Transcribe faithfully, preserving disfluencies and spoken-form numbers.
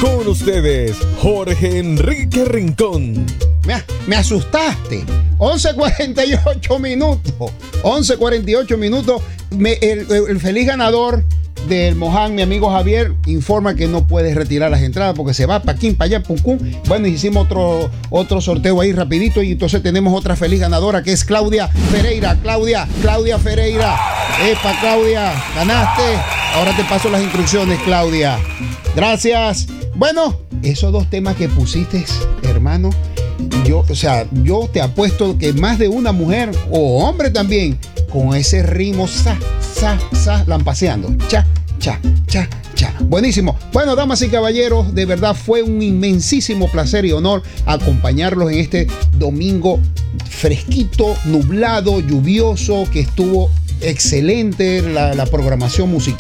Con ustedes, Jorge Enrique Rincón. Me, me asustaste. once cuarenta y ocho minutos. once cuarenta y ocho minutos. Me, el, el, el feliz ganador del Moján, mi amigo Javier, informa que no puede retirar las entradas porque se va para aquí, para allá, pum, pum. Bueno, hicimos otro, otro sorteo ahí rapidito y entonces tenemos otra feliz ganadora que es Claudia Ferreira. Claudia, Claudia Ferreira. Epa, Claudia, ganaste. Ahora te paso las instrucciones, Claudia. Gracias. Bueno, esos dos temas que pusiste, hermano, yo, o sea, yo te apuesto que más de una mujer o hombre también, con ese ritmo, sa, sa, sa, lampaseando, cha, cha, cha, cha. Buenísimo. Bueno, damas y caballeros, de verdad fue un inmensísimo placer y honor acompañarlos en este domingo fresquito, nublado, lluvioso, que estuvo excelente la, la programación musical.